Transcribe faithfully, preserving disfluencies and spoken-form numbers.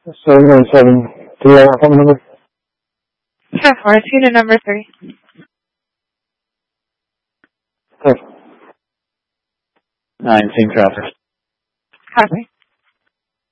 seven nine seven. Do you have our phone number? Sure, we're to number three. Okay. Nine, same traffic. Copy.